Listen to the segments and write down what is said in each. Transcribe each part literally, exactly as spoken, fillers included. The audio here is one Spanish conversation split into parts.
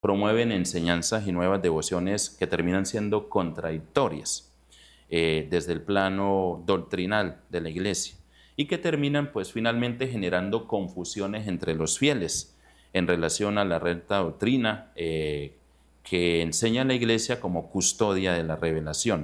promueven enseñanzas y nuevas devociones que terminan siendo contradictorias eh, desde el plano doctrinal de la Iglesia y que terminan pues finalmente generando confusiones entre los fieles en relación a la recta doctrina eh, que enseña la Iglesia como custodia de la revelación.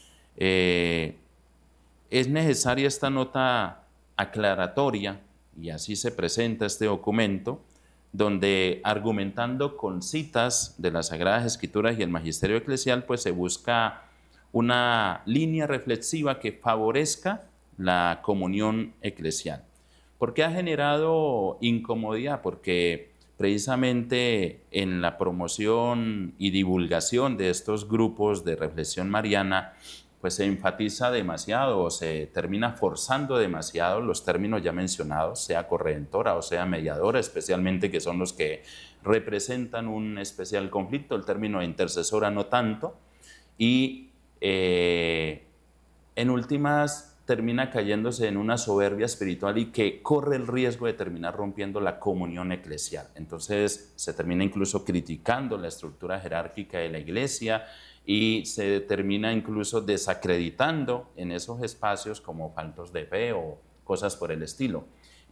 Eh, es necesaria esta nota aclaratoria, y así se presenta este documento, donde argumentando con citas de las Sagradas Escrituras y el Magisterio Eclesial, pues se busca una línea reflexiva que favorezca la comunión eclesial. ¿Por qué ha generado incomodidad? Porque precisamente en la promoción y divulgación de estos grupos de reflexión mariana, pues se enfatiza demasiado o se termina forzando demasiado los términos ya mencionados, sea corredentora o sea mediadora, especialmente que son los que representan un especial conflicto, el término de intercesora no tanto, y eh, en últimas termina cayéndose en una soberbia espiritual y que corre el riesgo de terminar rompiendo la comunión eclesial. Entonces se termina incluso criticando la estructura jerárquica de la Iglesia y se termina incluso desacreditando en esos espacios como faltos de fe o cosas por el estilo.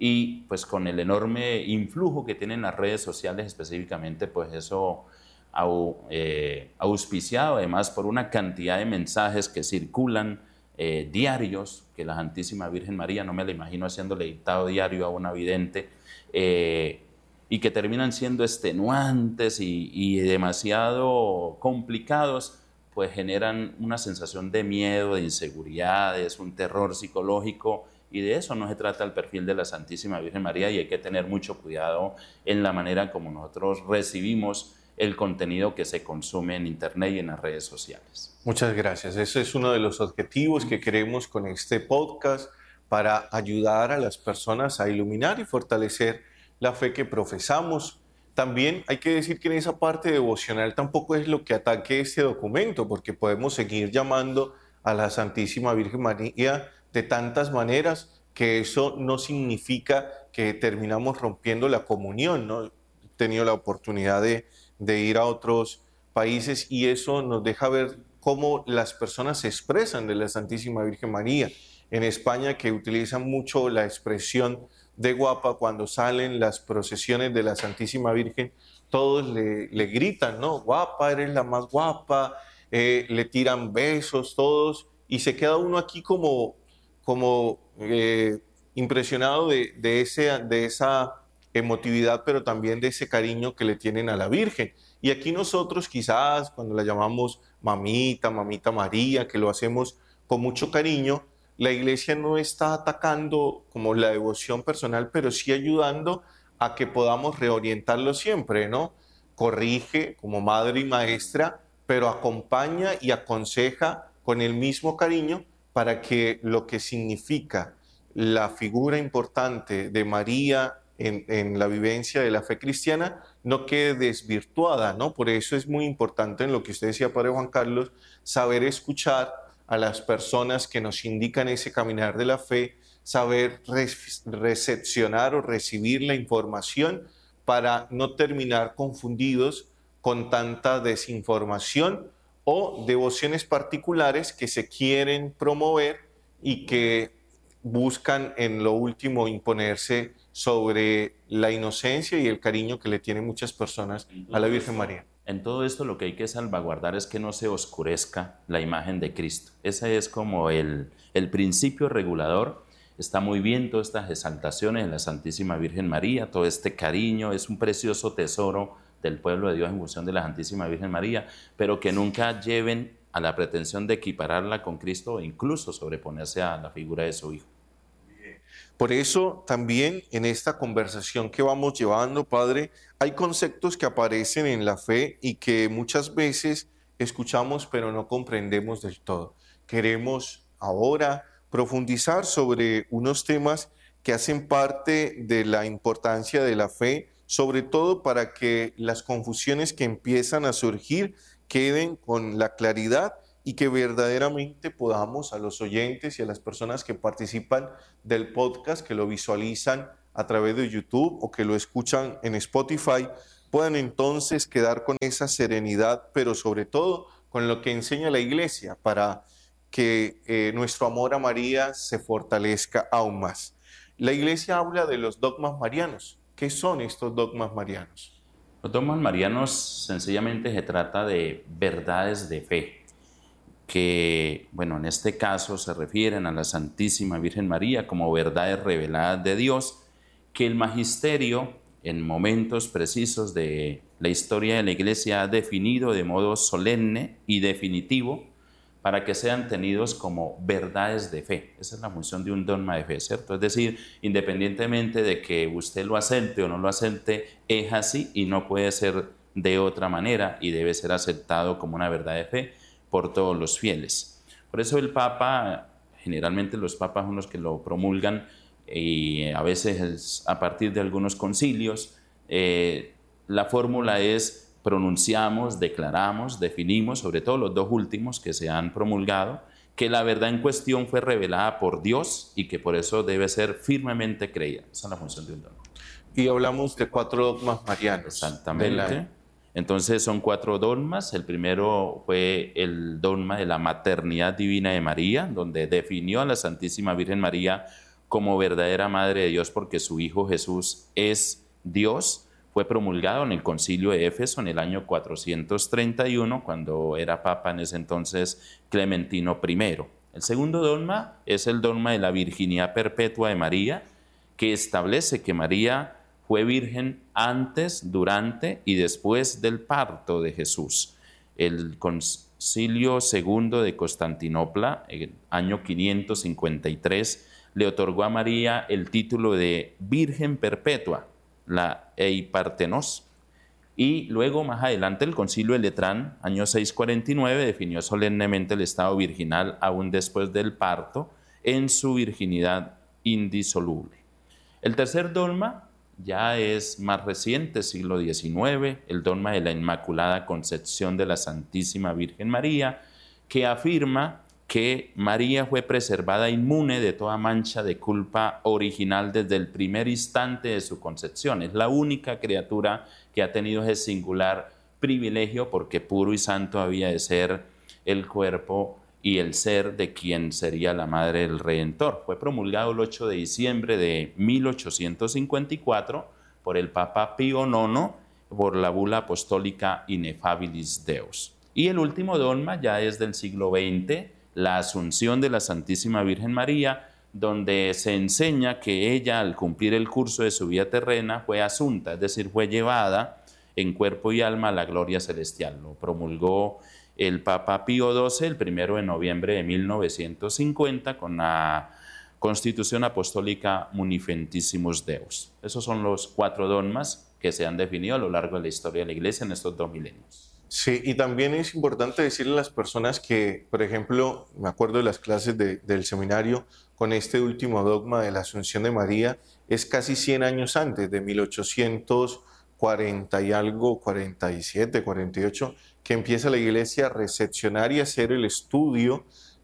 Y pues con el enorme influjo que tienen las redes sociales específicamente, pues eso au, eh, auspiciado además por una cantidad de mensajes que circulan eh, diarios, que la Santísima Virgen María, no me la imagino haciéndole dictado diario a una vidente, eh, y que terminan siendo extenuantes y, y demasiado complicados, pues generan una sensación de miedo, de inseguridades, un terror psicológico, y de eso no se trata el perfil de la Santísima Virgen María, y hay que tener mucho cuidado en la manera como nosotros recibimos el contenido que se consume en Internet y en las redes sociales. Muchas gracias. Ese es uno de los objetivos que queremos con este podcast, para ayudar a las personas a iluminar y fortalecer la fe que profesamos. También hay que decir que en esa parte devocional tampoco es lo que ataque este documento, porque podemos seguir llamando a la Santísima Virgen María de tantas maneras, que eso no significa que terminamos rompiendo la comunión, ¿no? He tenido la oportunidad de, de ir a otros países y eso nos deja ver cómo las personas se expresan de la Santísima Virgen María. En España, que utilizan mucho la expresión de guapa, cuando salen las procesiones de la Santísima Virgen, todos le, le gritan, ¿no? Guapa, eres la más guapa, eh, le tiran besos todos, y se queda uno aquí como, como eh, impresionado de, de, ese, de esa emotividad, pero también de ese cariño que le tienen a la Virgen. Y aquí nosotros quizás cuando la llamamos mamita, mamita María, que lo hacemos con mucho cariño, la Iglesia no está atacando como la devoción personal, pero sí ayudando a que podamos reorientarlo siempre, ¿no? Corrige como madre y maestra, pero acompaña y aconseja con el mismo cariño, para que lo que significa la figura importante de María en, en la vivencia de la fe cristiana no quede desvirtuada, ¿no? Por eso es muy importante, en lo que usted decía, Padre Juan Carlos, saber escuchar a las personas que nos indican ese caminar de la fe, saber recepcionar o recibir la información para no terminar confundidos con tanta desinformación o devociones particulares que se quieren promover y que buscan en lo último imponerse sobre la inocencia y el cariño que le tienen muchas personas a la Virgen María. En todo esto lo que hay que salvaguardar es que no se oscurezca la imagen de Cristo. Ese es como el, el principio regulador. Está muy bien todas estas exaltaciones de la Santísima Virgen María, todo este cariño, es un precioso tesoro del pueblo de Dios en función de la Santísima Virgen María, pero que nunca lleven a la pretensión de equipararla con Cristo o incluso sobreponerse a la figura de su Hijo. Por eso también en esta conversación que vamos llevando, Padre, hay conceptos que aparecen en la fe y que muchas veces escuchamos pero no comprendemos del todo. Queremos ahora profundizar sobre unos temas que hacen parte de la importancia de la fe, sobre todo para que las confusiones que empiezan a surgir queden con la claridad y que verdaderamente podamos a los oyentes y a las personas que participan del podcast, que lo visualizan a través de YouTube o que lo escuchan en Spotify, puedan entonces quedar con esa serenidad, pero sobre todo con lo que enseña la Iglesia, para que eh, nuestro amor a María se fortalezca aún más. La Iglesia habla de los dogmas marianos. ¿Qué son estos dogmas marianos? Los dogmas marianos sencillamente se trata de verdades de fe, que, bueno, en este caso se refieren a la Santísima Virgen María como verdades reveladas de Dios, que el magisterio en momentos precisos de la historia de la Iglesia ha definido de modo solemne y definitivo para que sean tenidos como verdades de fe. Esa es la función de un dogma de fe, ¿cierto? Es decir, independientemente de que usted lo acepte o no lo acepte, es así y no puede ser de otra manera y debe ser aceptado como una verdad de fe por todos los fieles. Por eso el Papa, generalmente los papas son los que lo promulgan y a veces a partir de algunos concilios, eh, la fórmula es pronunciamos, declaramos, definimos, sobre todo los dos últimos que se han promulgado, que la verdad en cuestión fue revelada por Dios y que por eso debe ser firmemente creída. Esa es la función de un dogma. Y hablamos de cuatro dogmas marianos. Exactamente. La... Entonces son cuatro dogmas. El primero fue el dogma de la maternidad divina de María, donde definió a la Santísima Virgen María como verdadera Madre de Dios porque su Hijo Jesús es Dios. Fue promulgado en el Concilio de Éfeso en el año cuatrocientos treinta y uno, cuando era papa en ese entonces Clementino primero. El segundo dogma es el dogma de la virginidad perpetua de María, que establece que María fue virgen antes, durante y después del parto de Jesús. El Concilio segundo de Constantinopla, en el año quinientos cincuenta y tres, le otorgó a María el título de Virgen Perpetua, la Eipartenos, y luego más adelante el Concilio de Letrán, año seiscientos cuarenta y nueve, definió solemnemente el estado virginal aún después del parto en su virginidad indisoluble. El tercer dogma ya es más reciente, siglo diecinueve, el dogma de la Inmaculada Concepción de la Santísima Virgen María, que afirma que María fue preservada inmune de toda mancha de culpa original desde el primer instante de su concepción. Es la única criatura que ha tenido ese singular privilegio porque puro y santo había de ser el cuerpo y el ser de quien sería la madre del Redentor. Fue promulgado el ocho de diciembre de mil ochocientos cincuenta y cuatro por el Papa Pío nono por la bula apostólica Ineffabilis Deus. Y el último dogma ya es del siglo veinte, la Asunción de la Santísima Virgen María, donde se enseña que ella, al cumplir el curso de su vida terrena, fue asunta, es decir, fue llevada en cuerpo y alma a la gloria celestial. Lo promulgó el Papa Pío doce el primero de noviembre de mil novecientos cincuenta con la Constitución Apostólica Munifentissimus Deus. Esos son los cuatro dogmas que se han definido a lo largo de la historia de la Iglesia en estos dos milenios. Sí, y también es importante decirle a las personas que, por ejemplo, me acuerdo de las clases de, del seminario, con este último dogma de la Asunción de María, es casi cien años antes, de mil ochocientos cuarenta y algo, cuarenta y siete, cuarenta y ocho, que empieza la Iglesia a recepcionar y hacer el estudio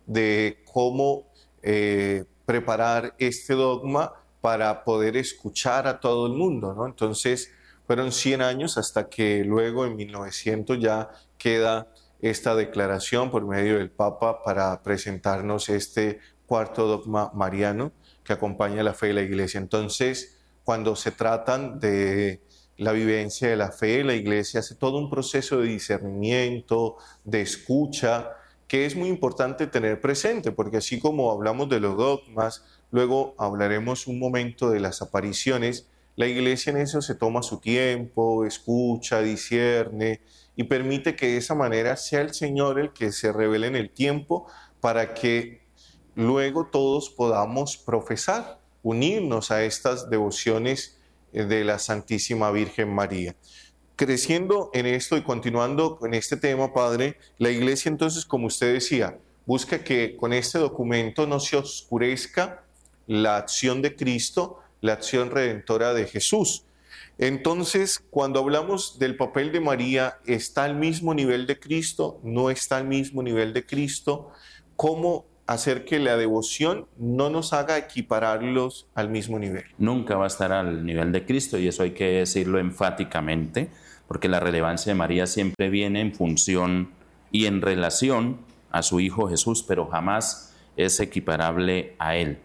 de cómo eh, preparar este dogma para poder escuchar a todo el mundo, ¿no? Entonces, fueron cien años hasta que luego en mil novecientos ya queda esta declaración por medio del Papa para presentarnos este cuarto dogma mariano que acompaña la fe de la Iglesia. Entonces, cuando se tratan de la vivencia de la fe, la Iglesia hace todo un proceso de discernimiento, de escucha, que es muy importante tener presente, porque así como hablamos de los dogmas, luego hablaremos un momento de las apariciones. La Iglesia en eso se toma su tiempo, escucha, discierne y permite que de esa manera sea el Señor el que se revele en el tiempo para que luego todos podamos profesar, unirnos a estas devociones de la Santísima Virgen María. Creciendo en esto y continuando con este tema, Padre, la Iglesia entonces, como usted decía, busca que con este documento no se oscurezca la acción de Cristo, la acción redentora de Jesús. Entonces, cuando hablamos del papel de María, ¿está al mismo nivel de Cristo? ¿No está al mismo nivel de Cristo? ¿Cómo hacer que la devoción no nos haga equipararlos al mismo nivel? Nunca va a estar al nivel de Cristo y eso hay que decirlo enfáticamente. porque la relevancia de María siempre viene en función y en relación a su Hijo Jesús, pero jamás es equiparable a Él.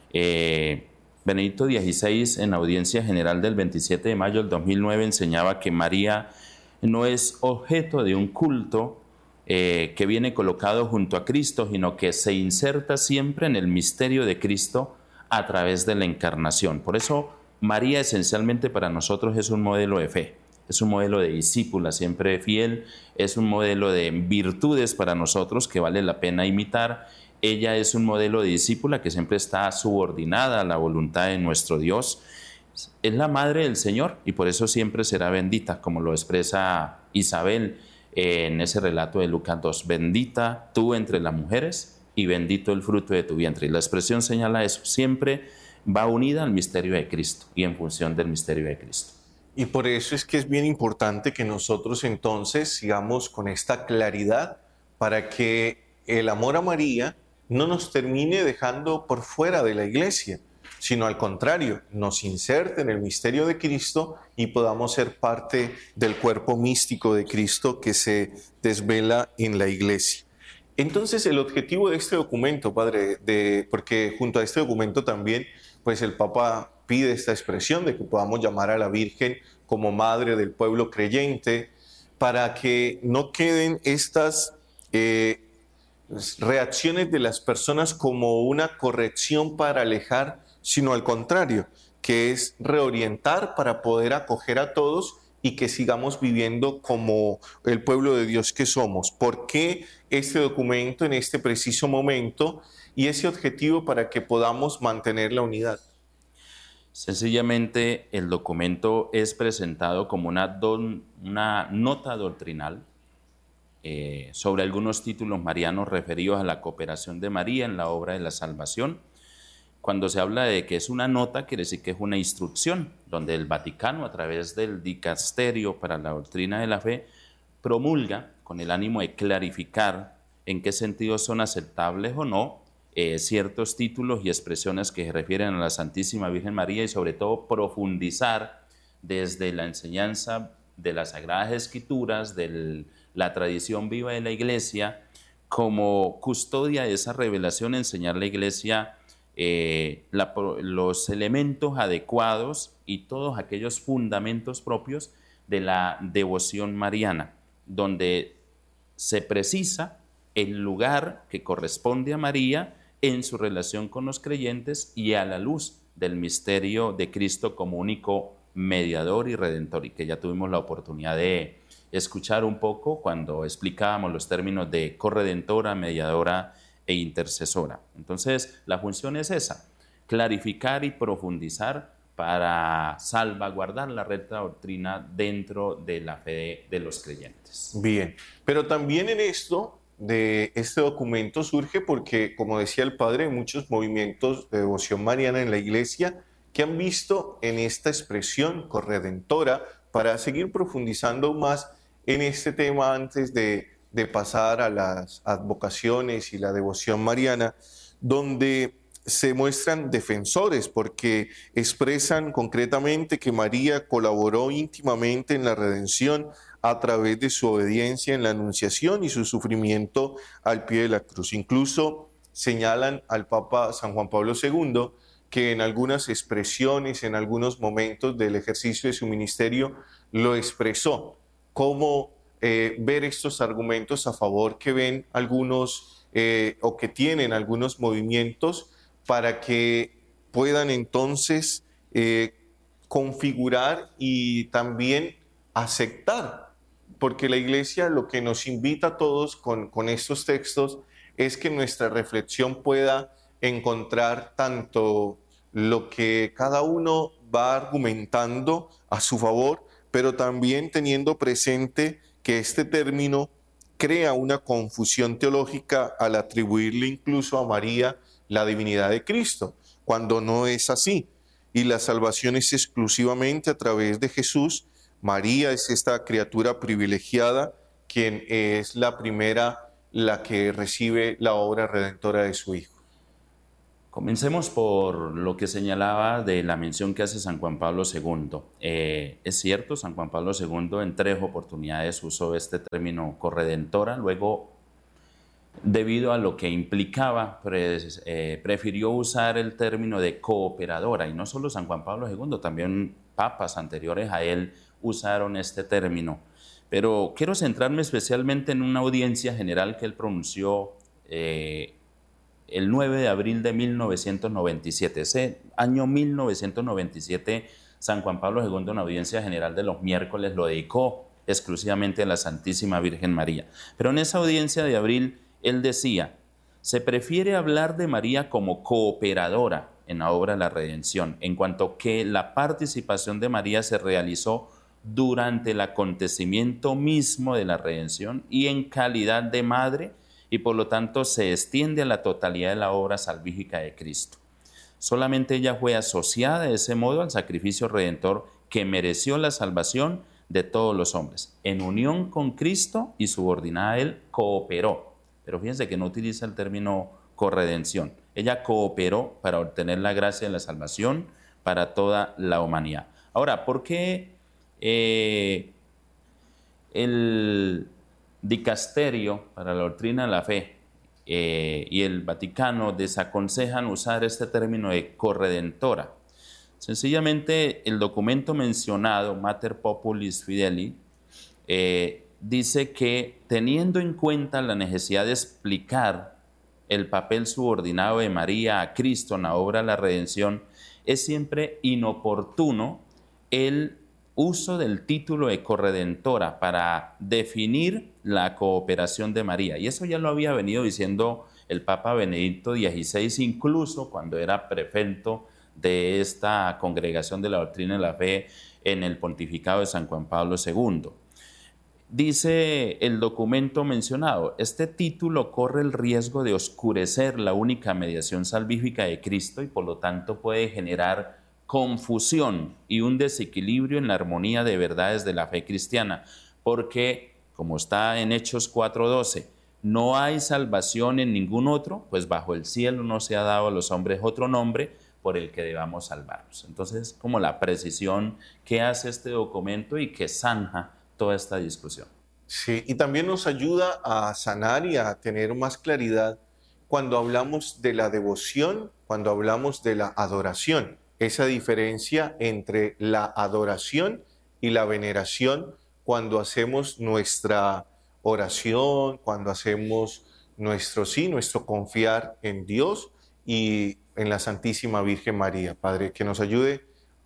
Eh, Benedicto dieciséis, en la audiencia general del veintisiete de mayo del dos mil nueve, enseñaba que María no es objeto de un culto eh, que viene colocado junto a Cristo, sino que se inserta siempre en el misterio de Cristo a través de la encarnación. Por eso María esencialmente para nosotros es un modelo de fe, es un modelo de discípula siempre fiel, es un modelo de virtudes para nosotros que vale la pena imitar. Ella es un modelo de discípula que siempre está subordinada a la voluntad de nuestro Dios. Es la madre del Señor y por eso siempre será bendita, como lo expresa Isabel en ese relato de Lucas dos. Bendita tú entre las mujeres y bendito el fruto de tu vientre. Y la expresión señala eso, siempre va unida al misterio de Cristo y en función del misterio de Cristo. Y por eso es que es bien importante que nosotros entonces sigamos con esta claridad para que el amor a María no nos termine dejando por fuera de la iglesia, sino al contrario, nos inserte en el misterio de Cristo y podamos ser parte del cuerpo místico de Cristo que se desvela en la iglesia. Entonces, el objetivo de este documento, Padre, de, porque junto a este documento también, pues el Papa pide esta expresión de que podamos llamar a la Virgen como madre del pueblo creyente, para que no queden estas eh, reacciones de las personas como una corrección para alejar, sino al contrario, que es reorientar para poder acoger a todos y que sigamos viviendo como el pueblo de Dios que somos. ¿Por qué este documento en este preciso momento y ese objetivo para que podamos mantener la unidad? Sencillamente el documento es presentado como una, don, una nota doctrinal eh, sobre algunos títulos marianos referidos a la cooperación de María en la obra de la salvación. Cuando se habla de que es una nota, quiere decir que es una instrucción, donde el Vaticano, a través del Dicasterio para la Doctrina de la Fe, promulga con el ánimo de clarificar en qué sentido son aceptables o no eh, ciertos títulos y expresiones que se refieren a la Santísima Virgen María y sobre todo profundizar desde la enseñanza de las Sagradas Escrituras, de la tradición viva de la Iglesia, como custodia de esa revelación, enseñar a la Iglesia Eh, la, los elementos adecuados y todos aquellos fundamentos propios de la devoción mariana, donde se precisa el lugar que corresponde a María en su relación con los creyentes y a la luz del misterio de Cristo como único mediador y redentor, y que ya tuvimos la oportunidad de escuchar un poco cuando explicábamos los términos de corredentora, mediadora e intercesora. Entonces, la función es esa, clarificar y profundizar para salvaguardar la recta doctrina dentro de la fe de, de los creyentes. Bien, pero también en esto de este documento surge porque, como decía el Padre, hay muchos movimientos de devoción mariana en la Iglesia que han visto en esta expresión corredentora para seguir profundizando más en este tema antes de de pasar a las advocaciones y la devoción mariana, donde se muestran defensores porque expresan concretamente que María colaboró íntimamente en la redención a través de su obediencia en la anunciación y su sufrimiento al pie de la cruz. Incluso señalan al Papa San Juan Pablo segundo que en algunas expresiones, en algunos momentos del ejercicio de su ministerio, lo expresó como Eh, ver estos argumentos a favor que ven algunos eh, o que tienen algunos movimientos para que puedan entonces eh, configurar y también aceptar, porque la Iglesia lo que nos invita a todos con, con estos textos es que nuestra reflexión pueda encontrar tanto lo que cada uno va argumentando a su favor, pero también teniendo presente que este término crea una confusión teológica al atribuirle incluso a María la divinidad de Cristo, cuando no es así. Y la salvación es exclusivamente a través de Jesús. María es esta criatura privilegiada, quien es la primera, la que recibe la obra redentora de su Hijo. Comencemos por lo que señalaba de la mención que hace San Juan Pablo segundo. Eh, es cierto, San Juan Pablo segundo en tres oportunidades usó este término corredentora, luego, debido a lo que implicaba, pues, eh, prefirió usar el término de cooperadora, y no solo San Juan Pablo segundo, también papas anteriores a él usaron este término. Pero quiero centrarme especialmente en una audiencia general que él pronunció eh, el nueve de abril de mil novecientos noventa y siete. Ese año mil novecientos noventa y siete, San Juan Pablo segundo, en la audiencia general de los miércoles, lo dedicó exclusivamente a la Santísima Virgen María. Pero en esa audiencia de abril, él decía: se prefiere hablar de María como cooperadora en la obra de la redención, en cuanto que la participación de María se realizó durante el acontecimiento mismo de la redención y en calidad de madre, y por lo tanto se extiende a la totalidad de la obra salvífica de Cristo. Solamente ella fue asociada de ese modo al sacrificio redentor que mereció la salvación de todos los hombres. En unión con Cristo y subordinada a Él, cooperó. Pero fíjense que no utiliza el término corredención. Ella cooperó para obtener la gracia de la salvación para toda la humanidad. Ahora, ¿por qué eh, el dicasterio para la doctrina de la fe eh, y el Vaticano desaconsejan usar este término de corredentora? Sencillamente, el documento mencionado, Mater Populis Fideli, eh, dice que, teniendo en cuenta la necesidad de explicar el papel subordinado de María a Cristo en la obra de la redención, es siempre inoportuno el uso del título de corredentora para definir la cooperación de María. Y eso ya lo había venido diciendo el Papa Benedicto dieciséis, incluso cuando era prefecto de esta congregación de la doctrina de la fe en el pontificado de San Juan Pablo segundo. Dice el documento mencionado: este título corre el riesgo de oscurecer la única mediación salvífica de Cristo y por lo tanto puede generar confusión y un desequilibrio en la armonía de verdades de la fe cristiana, porque, como está en Hechos cuatro doce, no hay salvación en ningún otro, pues bajo el cielo no se ha dado a los hombres otro nombre por el que debamos salvarnos. Entonces, como la precisión que hace este documento y que zanja toda esta discusión. Sí, y también nos ayuda a sanar y a tener más claridad cuando hablamos de la devoción, cuando hablamos de la adoración. Esa diferencia entre la adoración y la veneración cuando hacemos nuestra oración, cuando hacemos nuestro sí, nuestro confiar en Dios y en la Santísima Virgen María. Padre, que nos ayude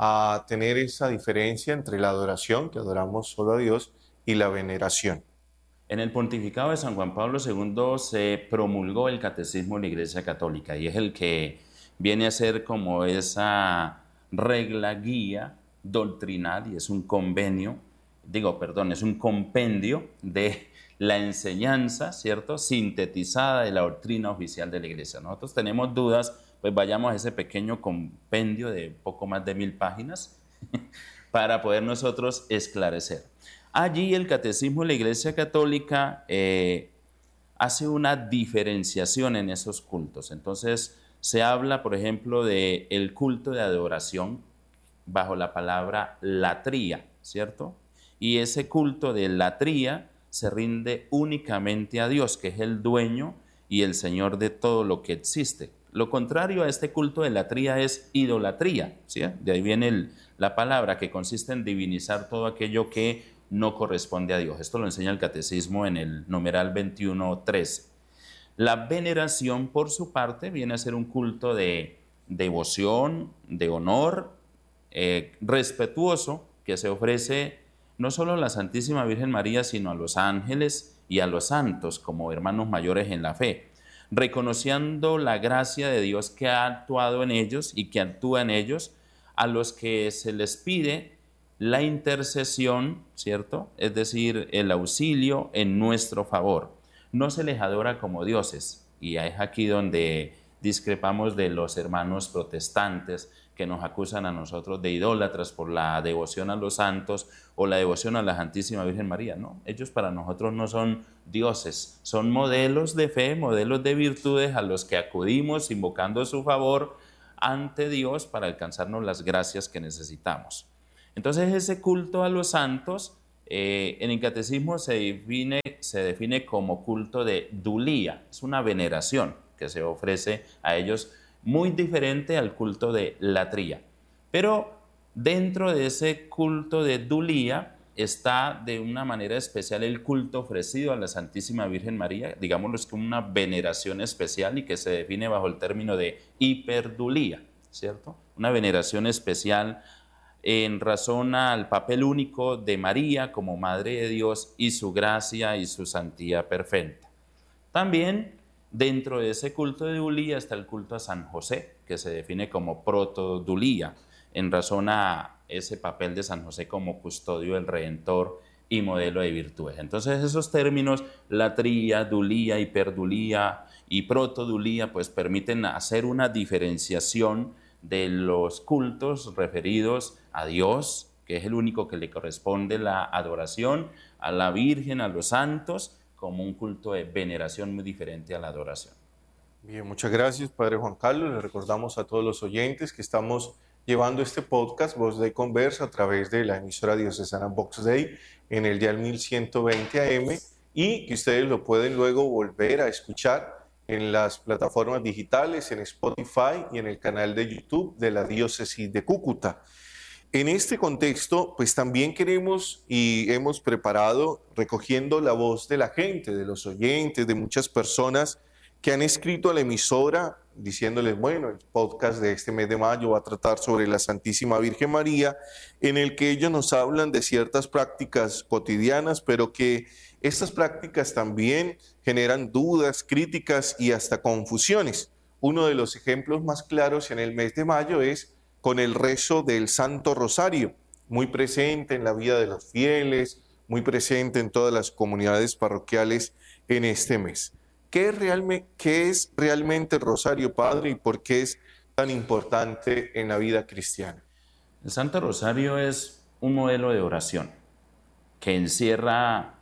a tener esa diferencia entre la adoración, que adoramos solo a Dios, y la veneración. En el pontificado de San Juan Pablo segundo se promulgó el Catecismo de la Iglesia Católica, y es el que viene a ser como esa regla guía doctrinal, y es un convenio, digo, perdón, es un compendio de la enseñanza, ¿cierto?, sintetizada de la doctrina oficial de la Iglesia. Nosotros tenemos dudas, pues vayamos a ese pequeño compendio de poco más de mil páginas para poder nosotros esclarecer. Allí el Catecismo de la Iglesia Católica eh, hace una diferenciación en esos cultos. Entonces se habla, por ejemplo, del culto de adoración bajo la palabra latría, ¿cierto? Y ese culto de latría se rinde únicamente a Dios, que es el dueño y el Señor de todo lo que existe. Lo contrario a este culto de latría es idolatría, ¿sí? De ahí viene el, la palabra, que consiste en divinizar todo aquello que no corresponde a Dios. Esto lo enseña el Catecismo en el numeral veintiuno trece. La veneración, por su parte, viene a ser un culto de devoción, de honor, eh, respetuoso, que se ofrece no solo a la Santísima Virgen María, sino a los ángeles y a los santos como hermanos mayores en la fe, reconociendo la gracia de Dios que ha actuado en ellos y que actúa en ellos, a los que se les pide la intercesión, ¿cierto? Es decir, el auxilio en nuestro favor. No se les adora como dioses, y es aquí donde discrepamos de los hermanos protestantes que nos acusan a nosotros de idólatras por la devoción a los santos o la devoción a la Santísima Virgen María. No, ellos para nosotros no son dioses, son modelos de fe, modelos de virtudes a los que acudimos invocando su favor ante Dios para alcanzarnos las gracias que necesitamos. Entonces ese culto a los santos eh, en el catecismo se define, se define como culto de dulía, es una veneración que se ofrece a ellos muy diferente al culto de latría. Pero dentro de ese culto de dulía está de una manera especial el culto ofrecido a la Santísima Virgen María, digámoslo, es como una veneración especial y que se define bajo el término de hiperdulía, ¿cierto? Una veneración especial en razón al papel único de María como Madre de Dios y su gracia y su santidad perfecta. También dentro de ese culto de dulía está el culto a San José, que se define como protodulía, en razón a ese papel de San José como custodio del Redentor y modelo de virtudes. Entonces esos términos, latría, dulía, hiperdulía y protodulía, pues permiten hacer una diferenciación de los cultos referidos a Dios, que es el único que le corresponde la adoración, a la Virgen, a los santos, como un culto de veneración muy diferente a la adoración. Bien, muchas gracias, Padre Juan Carlos. Le recordamos a todos los oyentes que estamos llevando este podcast Voz de Conversa a través de la emisora diocesana Vox Dei en el dial mil ciento veinte A M y que ustedes lo pueden luego volver a escuchar en las plataformas digitales, en Spotify y en el canal de YouTube de la Diócesis de Cúcuta. En este contexto, pues también queremos y hemos preparado, recogiendo la voz de la gente, de los oyentes, de muchas personas que han escrito a la emisora diciéndoles, bueno, el podcast de este mes de mayo va a tratar sobre la Santísima Virgen María, en el que ellos nos hablan de ciertas prácticas cotidianas, pero que estas prácticas también generan dudas, críticas y hasta confusiones. Uno de los ejemplos más claros en el mes de mayo es con el rezo del Santo Rosario, muy presente en la vida de los fieles, muy presente en todas las comunidades parroquiales en este mes. ¿Qué es, realme, ¿Qué es realmente el Rosario, Padre, y por qué es tan importante en la vida cristiana? El Santo Rosario es un modelo de oración que encierra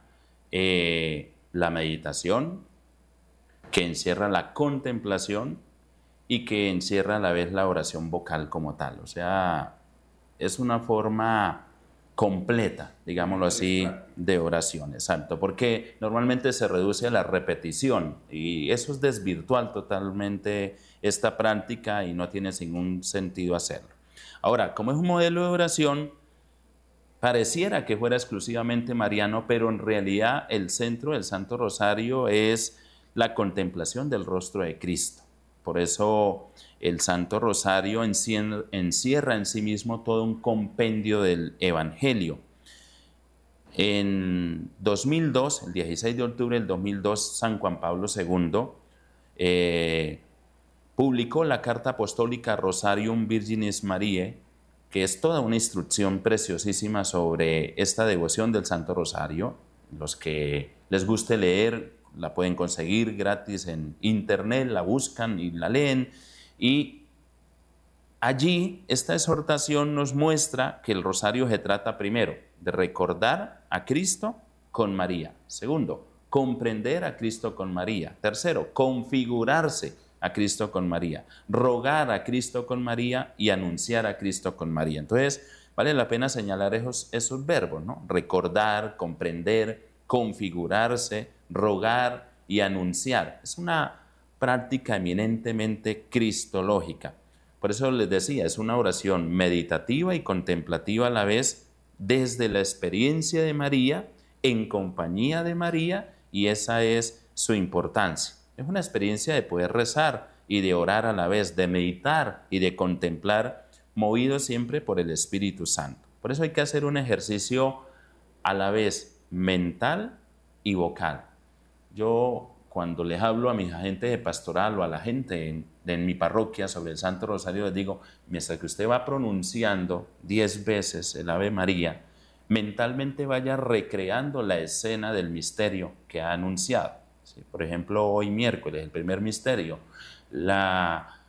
eh, la meditación, que encierra la contemplación y que encierra a la vez la oración vocal como tal. O sea, es una forma completa, digámoslo así, de oración, exacto, porque normalmente se reduce a la repetición y eso es desvirtuar totalmente esta práctica y no tiene ningún sentido hacerlo. Ahora, como es un modelo de oración, pareciera que fuera exclusivamente mariano, pero en realidad el centro del Santo Rosario es la contemplación del rostro de Cristo. Por eso el Santo Rosario encierra en sí mismo todo un compendio del Evangelio. En dos mil dos, el dieciséis de octubre del dos mil dos, San Juan Pablo segundo eh, publicó la Carta Apostólica Rosarium Virginis Mariae, que es toda una instrucción preciosísima sobre esta devoción del Santo Rosario. Los que les guste leer la pueden conseguir gratis en internet, la buscan y la leen. Y allí esta exhortación nos muestra que el rosario se trata primero de recordar a Cristo con María. Segundo, comprender a Cristo con María. Tercero, configurarse a Cristo con María. Rogar a Cristo con María y anunciar a Cristo con María. Entonces, vale la pena señalar esos, esos verbos, ¿no? Recordar, comprender, configurarse, rogar y anunciar. Es una práctica eminentemente cristológica. Por eso les decía, es una oración meditativa y contemplativa a la vez desde la experiencia de María, en compañía de María, y esa es su importancia. Es una experiencia de poder rezar y de orar a la vez, de meditar y de contemplar, movido siempre por el Espíritu Santo. Por eso hay que hacer un ejercicio a la vez mental y vocal. Yo cuando les hablo a mis agentes de pastoral o a la gente en, en mi parroquia sobre el Santo Rosario, les digo, mientras que usted va pronunciando diez veces el Ave María, mentalmente vaya recreando la escena del misterio que ha anunciado. ¿Sí? Por ejemplo, hoy miércoles, el primer misterio, la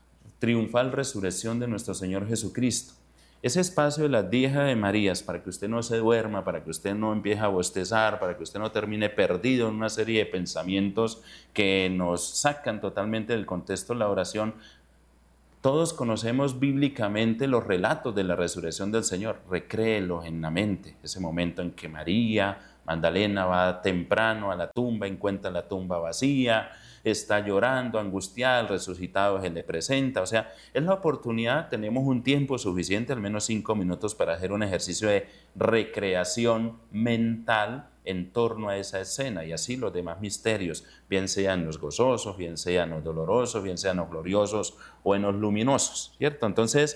triunfal resurrección de nuestro Señor Jesucristo. Ese espacio de las diez Ave Marías, para que usted no se duerma, para que usted no empiece a bostezar, para que usted no termine perdido en una serie de pensamientos que nos sacan totalmente del contexto de la oración. Todos conocemos bíblicamente los relatos de la resurrección del Señor. Recréelos en la mente, ese momento en que María Magdalena va temprano a la tumba, encuentra la tumba vacía, está llorando, angustiada, el resucitado se le presenta. O sea, es la oportunidad, tenemos un tiempo suficiente, al menos cinco minutos, para hacer un ejercicio de recreación mental en torno a esa escena, y así los demás misterios, bien sean los gozosos, bien sean los dolorosos, bien sean los gloriosos o en los luminosos, ¿cierto? Entonces,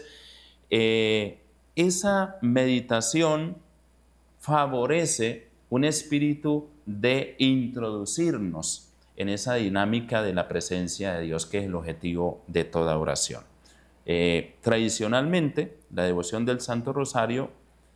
eh, esa meditación favorece un espíritu de introducirnos en esa dinámica de la presencia de Dios, que es el objetivo de toda oración. Eh, tradicionalmente, la devoción del Santo Rosario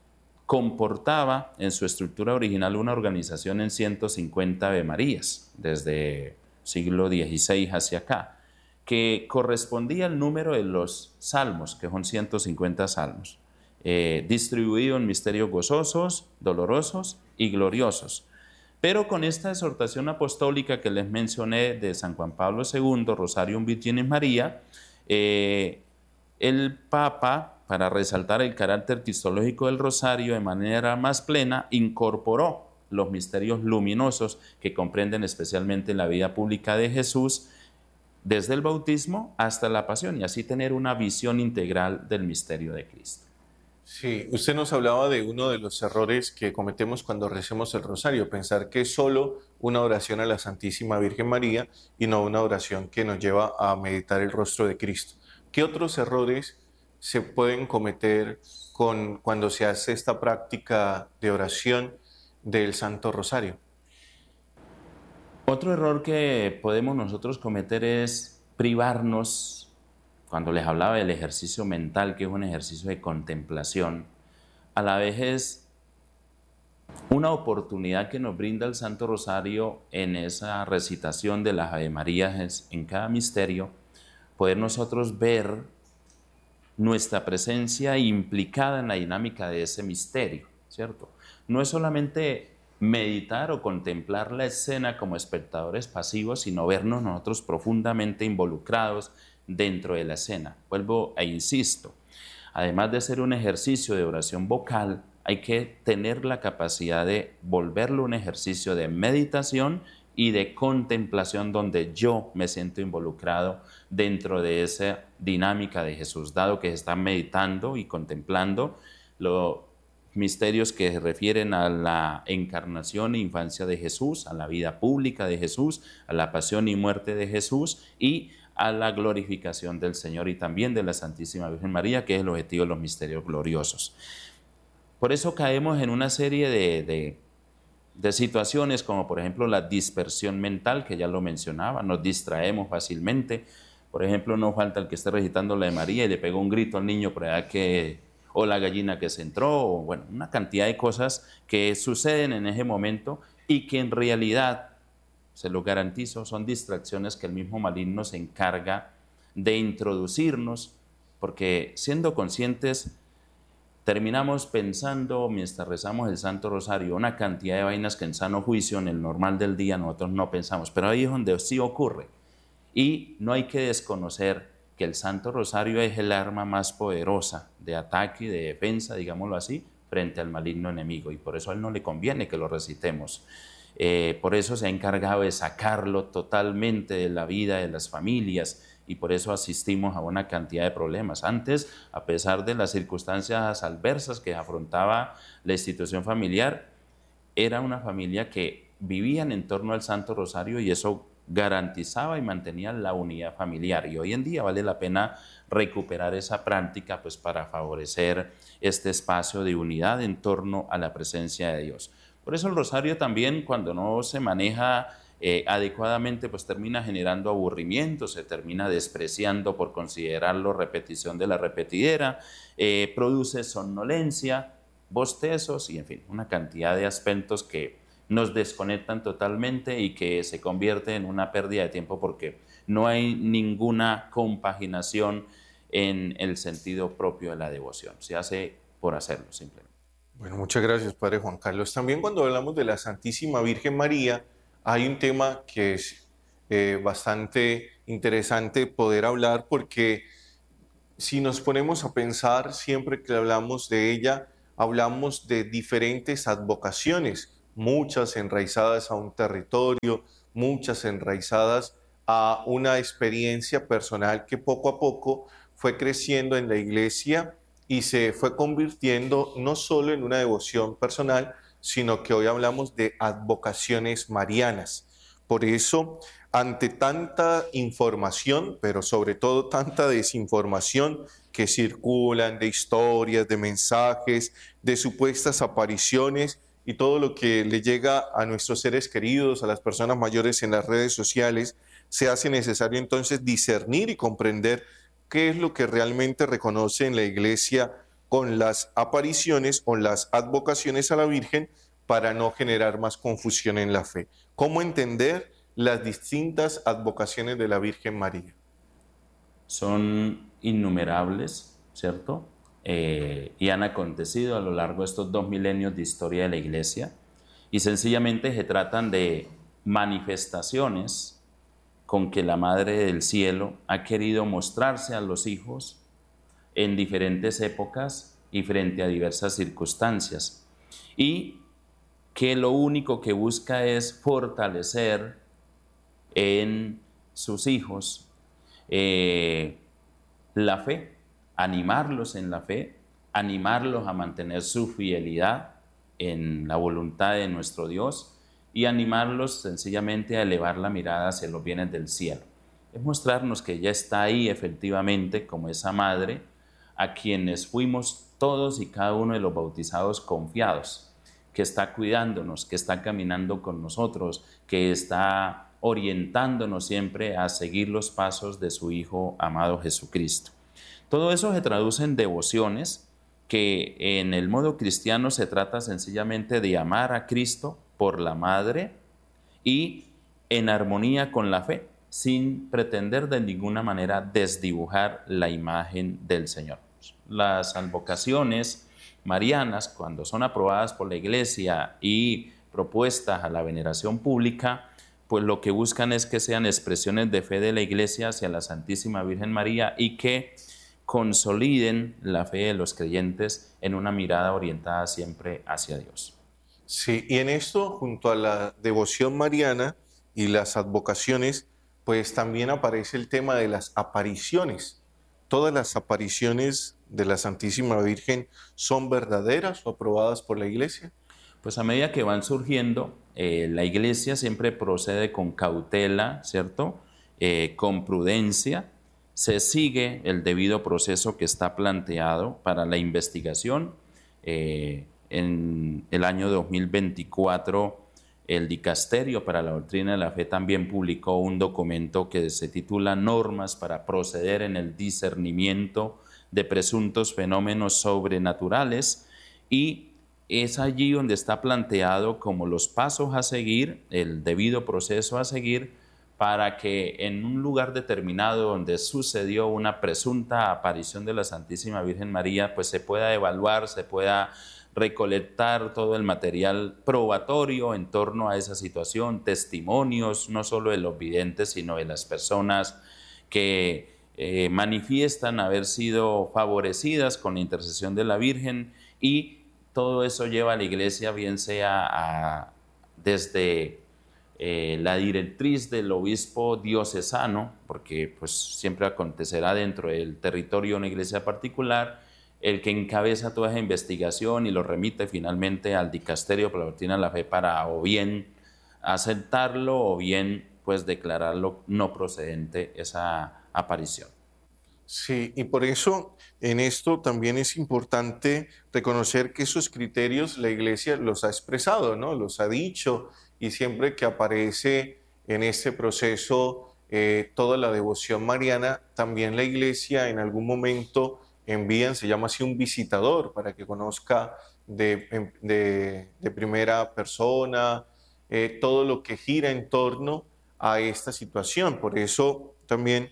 comportaba en su estructura original una organización en ciento cincuenta Ave Marías, desde siglo dieciséis hacia acá, que correspondía al número de los salmos, que son ciento cincuenta salmos, eh, distribuido en misterios gozosos, dolorosos y gloriosos. Pero con esta exhortación apostólica que les mencioné de San Juan Pablo segundo, Rosarium Virginis María, eh, el Papa, para resaltar el carácter cristológico del rosario de manera más plena, incorporó los misterios luminosos que comprenden especialmente la vida pública de Jesús, desde el bautismo hasta la pasión, y así tener una visión integral del misterio de Cristo. Sí, usted nos hablaba de uno de los errores que cometemos cuando recemos el rosario, pensar que es solo una oración a la Santísima Virgen María y no una oración que nos lleva a meditar el rostro de Cristo. ¿Qué otros errores se pueden cometer con, cuando se hace esta práctica de oración del Santo Rosario? Otro error que podemos nosotros cometer es privarnos, cuando les hablaba del ejercicio mental, que es un ejercicio de contemplación, a la vez es una oportunidad que nos brinda el Santo Rosario en esa recitación de las Ave Marías en cada misterio, poder nosotros ver nuestra presencia implicada en la dinámica de ese misterio, ¿cierto? No es solamente meditar o contemplar la escena como espectadores pasivos, sino vernos nosotros profundamente involucrados dentro de la escena. Vuelvo e insisto, además de ser un ejercicio de oración vocal, hay que tener la capacidad de volverlo un ejercicio de meditación y de contemplación, donde yo me siento involucrado dentro de esa dinámica de Jesús, dado que se está meditando y contemplando los misterios que se refieren a la encarnación e infancia de Jesús, a la vida pública de Jesús, a la pasión y muerte de Jesús y a la glorificación del Señor y también de la Santísima Virgen María, que es el objetivo de los misterios gloriosos. Por eso caemos en una serie de, de de situaciones como por ejemplo la dispersión mental, que ya lo mencionaba, nos distraemos fácilmente. Por ejemplo, no falta el que esté recitando la de María y le pegó un grito al niño por allá, que, o la gallina que se entró, o bueno, una cantidad de cosas que suceden en ese momento y que en realidad, se lo garantizo, son distracciones que el mismo maligno se encarga de introducirnos, porque siendo conscientes, terminamos pensando, mientras rezamos el Santo Rosario, una cantidad de vainas que en sano juicio, en el normal del día, nosotros no pensamos, pero ahí es donde sí ocurre. Y no hay que desconocer que el Santo Rosario es el arma más poderosa de ataque y de defensa, digámoslo así, frente al maligno enemigo, y por eso a él no le conviene que lo recitemos. Eh, por eso se ha encargado de sacarlo totalmente de la vida de las familias, y por eso asistimos a una cantidad de problemas. Antes, a pesar de las circunstancias adversas que afrontaba la institución familiar, era una familia que vivían en torno al Santo Rosario, y eso garantizaba y mantenía la unidad familiar. Y hoy en día vale la pena recuperar esa práctica, pues, para favorecer este espacio de unidad en torno a la presencia de Dios. Por eso el rosario también, cuando no se maneja eh, adecuadamente, pues termina generando aburrimiento, se termina despreciando por considerarlo repetición de la repetidera, eh, produce somnolencia, bostezos y en fin, una cantidad de aspectos que nos desconectan totalmente y que se convierte en una pérdida de tiempo, porque no hay ninguna compaginación en el sentido propio de la devoción. Se hace por hacerlo simplemente. Bueno, muchas gracias, Padre Juan Carlos. También cuando hablamos de la Santísima Virgen María, hay un tema que es eh, bastante interesante poder hablar, porque si nos ponemos a pensar, siempre que hablamos de ella, hablamos de diferentes advocaciones, muchas enraizadas a un territorio, muchas enraizadas a una experiencia personal que poco a poco fue creciendo en la iglesia y se fue convirtiendo no solo en una devoción personal, sino que hoy hablamos de advocaciones marianas. Por eso, ante tanta información, pero sobre todo tanta desinformación que circulan de historias, de mensajes, de supuestas apariciones y todo lo que le llega a nuestros seres queridos, a las personas mayores en las redes sociales, se hace necesario entonces discernir y comprender qué es lo que realmente reconoce en la Iglesia con las apariciones o las advocaciones a la Virgen para no generar más confusión en la fe. ¿Cómo entender las distintas advocaciones de la Virgen María? Son innumerables, ¿cierto? Eh, y han acontecido a lo largo de estos dos milenios de historia de la Iglesia, y sencillamente se tratan de manifestaciones con que la Madre del Cielo ha querido mostrarse a los hijos en diferentes épocas y frente a diversas circunstancias, y que lo único que busca es fortalecer en sus hijos eh, la fe, animarlos en la fe, animarlos a mantener su fidelidad en la voluntad de nuestro Dios y animarlos sencillamente a elevar la mirada hacia los bienes del cielo. Es mostrarnos que ella está ahí efectivamente como esa madre a quienes fuimos todos y cada uno de los bautizados confiados, que está cuidándonos, que está caminando con nosotros, que está orientándonos siempre a seguir los pasos de su Hijo amado Jesucristo. Todo eso se traduce en devociones, que en el modo cristiano se trata sencillamente de amar a Cristo por la Madre y en armonía con la fe, sin pretender de ninguna manera desdibujar la imagen del Señor. Las advocaciones marianas, cuando son aprobadas por la Iglesia y propuestas a la veneración pública, pues lo que buscan es que sean expresiones de fe de la Iglesia hacia la Santísima Virgen María y que consoliden la fe de los creyentes en una mirada orientada siempre hacia Dios. Sí, y en esto, junto a la devoción mariana y las advocaciones, pues también aparece el tema de las apariciones. ¿Todas las apariciones de la Santísima Virgen son verdaderas o aprobadas por la Iglesia? Pues a medida que van surgiendo, eh, la Iglesia siempre procede con cautela, ¿cierto? Eh, con prudencia, se sigue el debido proceso que está planteado para la investigación. Eh, en el año dos mil veinticuatro, el Dicasterio para la Doctrina de la Fe también publicó un documento que se titula Normas para proceder en el discernimiento de presuntos fenómenos sobrenaturales, y es allí donde está planteado como los pasos a seguir, el debido proceso a seguir, para que en un lugar determinado donde sucedió una presunta aparición de la Santísima Virgen María, pues se pueda evaluar, se pueda recolectar todo el material probatorio en torno a esa situación, testimonios no solo de los videntes, sino de las personas que eh, manifiestan haber sido favorecidas con la intercesión de la Virgen, y todo eso lleva a la Iglesia, bien sea a, desde eh, la directriz del obispo diocesano, porque pues siempre acontecerá dentro del territorio de una iglesia particular, el que encabeza toda esa investigación y lo remite finalmente al Dicasterio para la Doctrina de la Fe para o bien aceptarlo o bien pues declararlo no procedente esa aparición. Sí, y por eso en esto también es importante reconocer que esos criterios la Iglesia los ha expresado, ¿no? Los ha dicho, y siempre que aparece en este proceso eh, toda la devoción mariana, también la Iglesia en algún momento envían, se llama así, un visitador para que conozca de, de, de primera persona eh, todo lo que gira en torno a esta situación. Por eso también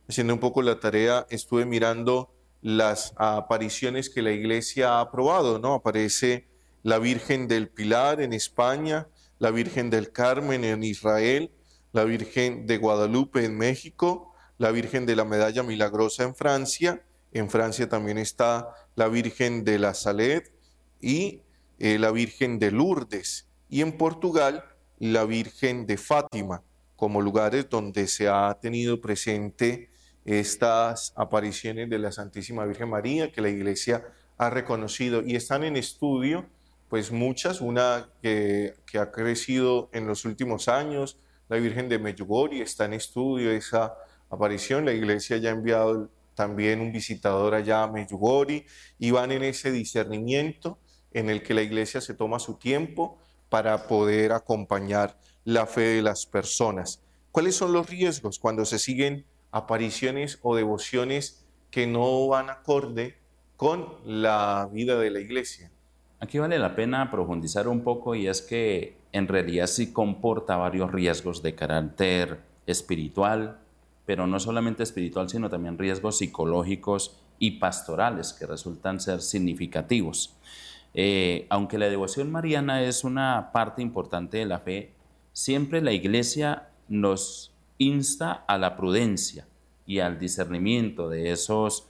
haciendo un poco la tarea, estuve mirando las apariciones que la iglesia ha aprobado, ¿no? Aparece la Virgen del Pilar en España, la Virgen del Carmen en Israel, la Virgen de Guadalupe en México, la Virgen de la Medalla Milagrosa en Francia. En Francia también está la Virgen de la Salet y eh, la Virgen de Lourdes. Y en Portugal, la Virgen de Fátima, como lugares donde se ha tenido presente estas apariciones de la Santísima Virgen María que la Iglesia ha reconocido, y están en estudio pues muchas, una que, que ha crecido en los últimos años, la Virgen de Medjugorje, está en estudio esa aparición. La Iglesia ya ha enviado también un visitador allá a Medjugorje y van en ese discernimiento en el que la Iglesia se toma su tiempo para poder acompañar la fe de las personas. ¿Cuáles son los riesgos cuando se siguen apariciones o devociones que no van acorde con la vida de la Iglesia? Aquí vale la pena profundizar un poco, y es que en realidad sí comporta varios riesgos de carácter espiritual, pero no solamente espiritual, sino también riesgos psicológicos y pastorales que resultan ser significativos. Eh, aunque la devoción mariana es una parte importante de la fe, siempre la Iglesia nos insta a la prudencia y al discernimiento de esos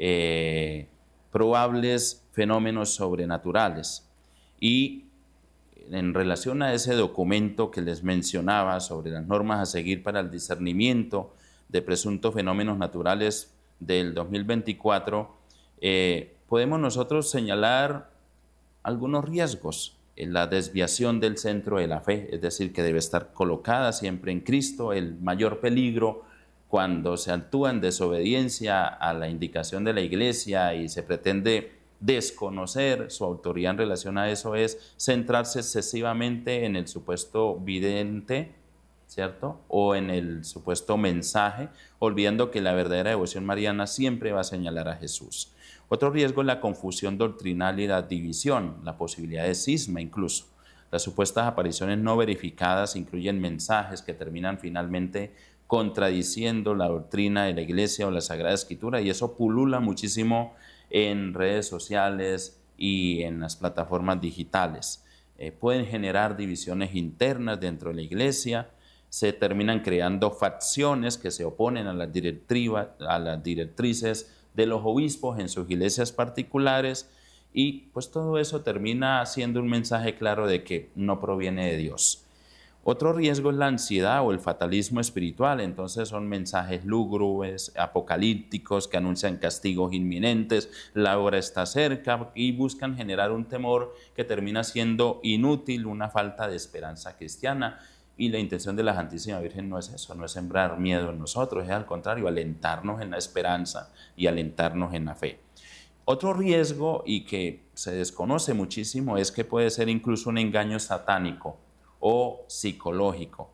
eh, probables fenómenos sobrenaturales. Y en relación a ese documento que les mencionaba sobre las normas a seguir para el discernimiento de presuntos fenómenos naturales del dos mil veinticuatro, eh, podemos nosotros señalar algunos riesgos en la desviación del centro de la fe, es decir, que debe estar colocada siempre en Cristo. El mayor peligro cuando se actúa en desobediencia a la indicación de la Iglesia y se pretende desconocer su autoridad en relación a eso es centrarse excesivamente en el supuesto vidente, ¿cierto? O en el supuesto mensaje, olvidando que la verdadera devoción mariana siempre va a señalar a Jesús. Otro riesgo es la confusión doctrinal y la división, la posibilidad de cisma incluso. Las supuestas apariciones no verificadas incluyen mensajes que terminan finalmente contradiciendo la doctrina de la Iglesia o la Sagrada Escritura, y eso pulula muchísimo en redes sociales y en las plataformas digitales. Eh, pueden generar divisiones internas dentro de la Iglesia, se terminan creando facciones que se oponen a las, a las directrices de los obispos en sus iglesias particulares, y pues todo eso termina siendo un mensaje claro de que no proviene de Dios. Otro riesgo es la ansiedad o el fatalismo espiritual. Entonces son mensajes lúgubres, apocalípticos, que anuncian castigos inminentes, la hora está cerca, y buscan generar un temor que termina siendo inútil, una falta de esperanza cristiana. Y la intención de la Santísima Virgen no es eso, no es sembrar miedo en nosotros, es al contrario, alentarnos en la esperanza y alentarnos en la fe. Otro riesgo, y que se desconoce muchísimo, es que puede ser incluso un engaño satánico o psicológico.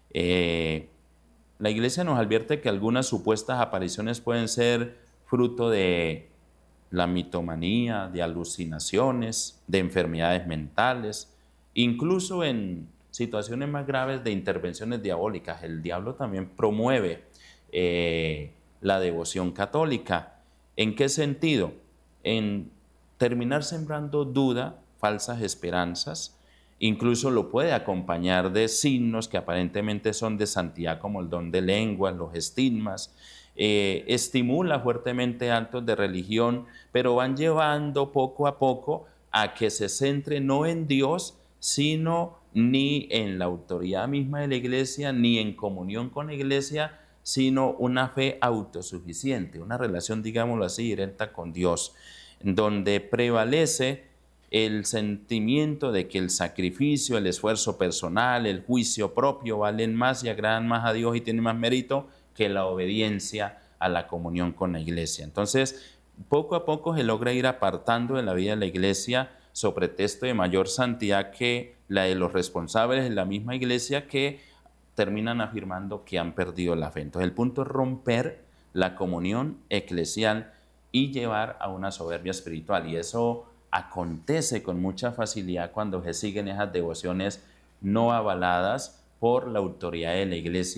Eh, la Iglesia nos advierte que algunas supuestas apariciones pueden ser fruto de la mitomanía, de alucinaciones, de enfermedades mentales, incluso en situaciones más graves de intervenciones diabólicas. El diablo también promueve eh, la devoción católica. ¿En qué sentido? En terminar sembrando duda, falsas esperanzas. Incluso lo puede acompañar de signos que aparentemente son de santidad, como el don de lenguas, los estigmas. Eh, estimula fuertemente actos de religión, pero van llevando poco a poco a que se centre no en Dios, sino ni en la autoridad misma de la Iglesia, ni en comunión con la Iglesia, sino una fe autosuficiente, una relación, digámoslo así, directa con Dios, donde prevalece el sentimiento de que el sacrificio, el esfuerzo personal, el juicio propio valen más y agradan más a Dios y tienen más mérito que la obediencia a la comunión con la Iglesia. Entonces, poco a poco se logra ir apartando de la vida de la Iglesia sobre pretexto de mayor santidad que la de los responsables de la misma Iglesia, que terminan afirmando que han perdido la fe. Entonces, el punto es romper la comunión eclesial y llevar a una soberbia espiritual, y eso acontece con mucha facilidad cuando se siguen esas devociones no avaladas por la autoridad de la Iglesia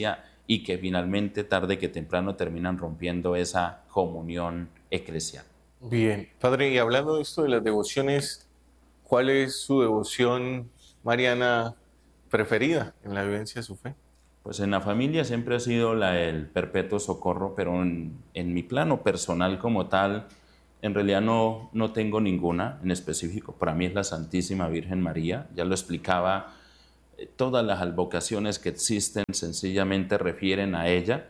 y que finalmente tarde que temprano terminan rompiendo esa comunión eclesial. Bien, padre, y hablando de esto de las devociones, ¿cuál es su devoción mariana preferida en la vivencia de su fe? Pues en la familia siempre ha sido la del perpetuo socorro, pero en, en mi plano personal como tal, en realidad no, no tengo ninguna en específico. Para mí es la Santísima Virgen María, ya lo explicaba, eh, todas las advocaciones que existen sencillamente refieren a ella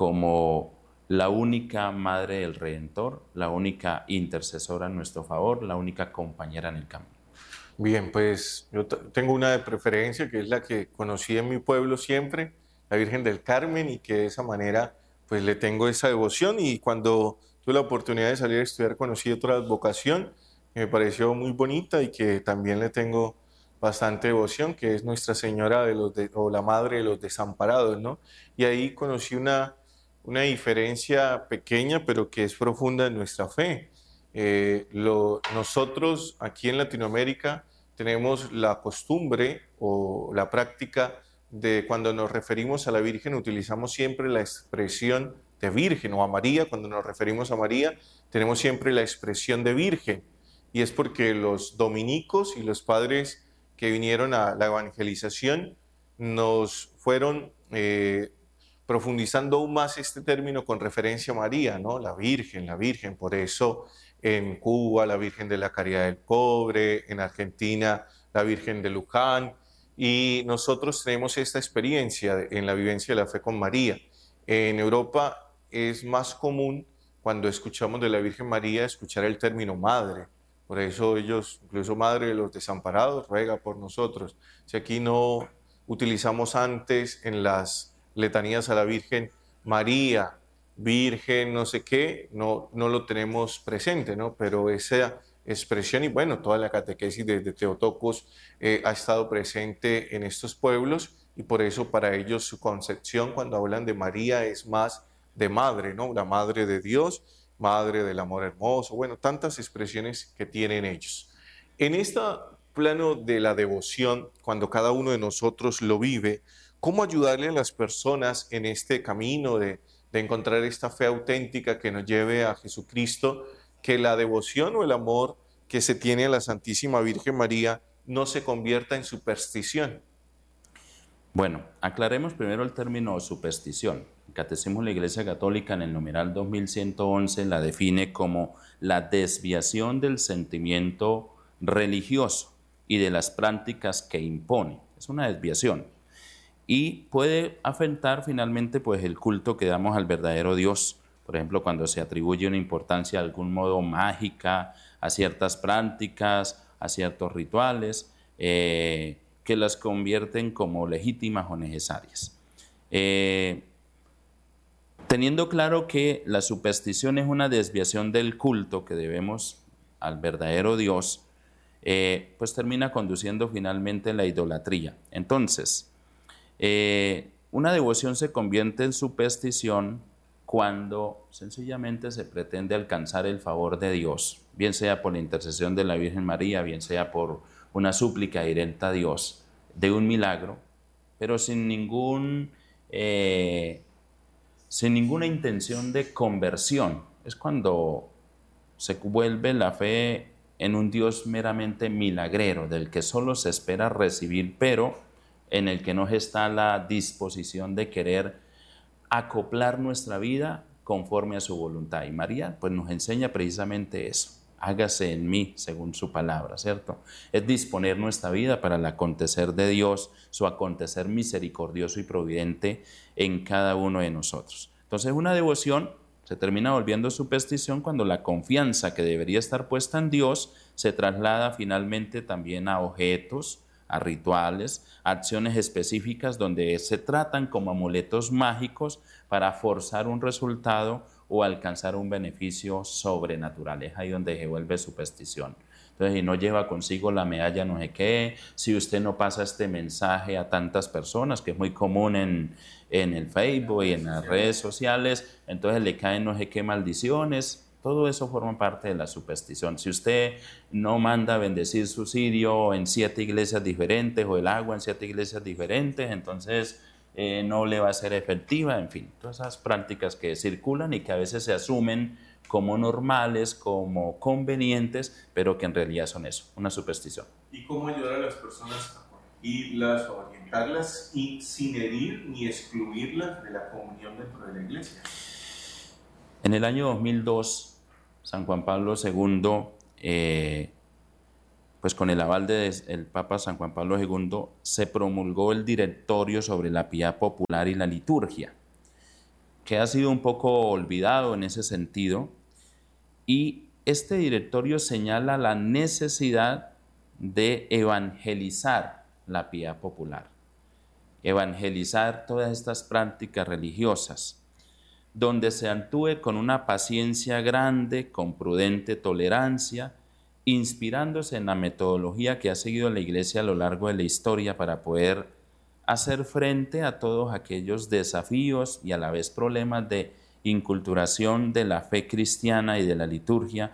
como la única Madre del Redentor, la única intercesora en nuestro favor, la única compañera en el camino. Bien, pues yo t- tengo una de preferencia que es la que conocí en mi pueblo siempre, la Virgen del Carmen, y que de esa manera pues le tengo esa devoción. Y cuando tuve la oportunidad de salir a estudiar conocí otra vocación que me pareció muy bonita y que también le tengo bastante devoción, que es Nuestra Señora de los de- o la Madre de los Desamparados, ¿no? Y ahí conocí una, una diferencia pequeña, pero que es profunda en nuestra fe. Eh, lo, nosotros aquí en Latinoamérica tenemos la costumbre o la práctica de cuando nos referimos a la Virgen utilizamos siempre la expresión de Virgen, o a María, cuando nos referimos a María tenemos siempre la expresión de Virgen, y es porque los dominicos y los padres que vinieron a la evangelización nos fueron eh, profundizando aún más este término con referencia a María, ¿no? La Virgen, la Virgen, por eso en Cuba la Virgen de la Caridad del Pobre, en Argentina la Virgen de Luján, y nosotros tenemos esta experiencia en la vivencia de la fe con María. En Europa es más común cuando escuchamos de la Virgen María escuchar el término madre. Por eso ellos, incluso Madre de los Desamparados, ruega por nosotros. Si aquí no utilizamos antes en las letanías a la Virgen María, Virgen, no sé qué, no, no lo tenemos presente, ¿no? Pero esa expresión y bueno, toda la catequesis de, de Teotocos eh, ha estado presente en estos pueblos, y por eso para ellos su concepción cuando hablan de María es más de madre, ¿no? La madre de Dios, madre del amor hermoso, bueno, tantas expresiones que tienen ellos. En este plano de la devoción, cuando cada uno de nosotros lo vive, ¿cómo ayudarle a las personas en este camino de, de encontrar esta fe auténtica que nos lleve a Jesucristo, que la devoción o el amor que se tiene a la Santísima Virgen María no se convierta en superstición? Bueno, aclaremos primero el término superstición. El Catecismo de la Iglesia Católica en el numeral dos mil ciento once la define como la desviación del sentimiento religioso y de las prácticas que impone. Es una desviación y puede afectar finalmente pues el culto que damos al verdadero Dios. Por ejemplo, cuando se atribuye una importancia de algún modo mágica a ciertas prácticas, a ciertos rituales, eh, que las convierten como legítimas o necesarias. Eh, teniendo claro que la superstición es una desviación del culto que debemos al verdadero Dios, eh, pues termina conduciendo finalmente a la idolatría. Entonces, eh, una devoción se convierte en superstición cuando sencillamente se pretende alcanzar el favor de Dios, bien sea por la intercesión de la Virgen María, bien sea por una súplica directa a Dios de un milagro, pero sin ningún, eh, sin ninguna intención de conversión. Es cuando se vuelve la fe en un Dios meramente milagrero, del que solo se espera recibir, pero en el que no está la disposición de querer acoplar nuestra vida conforme a su voluntad. Y María pues nos enseña precisamente eso. Hágase en mí según su palabra, ¿cierto? Es disponer nuestra vida para el acontecer de Dios, su acontecer misericordioso y providente en cada uno de nosotros. Entonces una devoción se termina volviendo superstición cuando la confianza que debería estar puesta en Dios se traslada finalmente también a objetos, a rituales, a acciones específicas donde se tratan como amuletos mágicos para forzar un resultado o alcanzar un beneficio sobrenatural. Es ahí donde se vuelve superstición. Entonces, si no lleva consigo la medalla no sé qué, si usted no pasa este mensaje a tantas personas, que es muy común en, en el Facebook y en las redes sociales, entonces le caen no sé qué maldiciones. Todo eso forma parte de la superstición. Si usted no manda a bendecir su cirio en siete iglesias diferentes o el agua en siete iglesias diferentes, entonces eh, no le va a ser efectiva, en fin, todas esas prácticas que circulan y que a veces se asumen como normales, como convenientes, pero que en realidad son eso, una superstición. ¿Y cómo ayudar a las personas a corregirlas, a orientarlas y sin herir ni excluirlas de la comunión dentro de la iglesia? En el año dos mil dos, San Juan Pablo segundo, eh, pues con el aval del Papa San Juan Pablo segundo, se promulgó el Directorio sobre la Piedad Popular y la Liturgia, que ha sido un poco olvidado en ese sentido, y este directorio señala la necesidad de evangelizar la piedad popular, evangelizar todas estas prácticas religiosas, donde se actúe con una paciencia grande, con prudente tolerancia, inspirándose en la metodología que ha seguido la Iglesia a lo largo de la historia para poder hacer frente a todos aquellos desafíos y a la vez problemas de inculturación de la fe cristiana y de la liturgia,